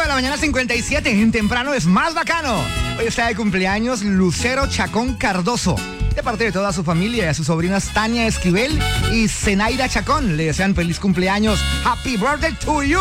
de la mañana, 57. En temprano es más bacano. Hoy está de cumpleaños Lucero Chacón Cardoso. De parte de toda su familia y a sus sobrinas Tania Esquivel y Zenaida Chacón, le desean feliz cumpleaños. Happy birthday to you.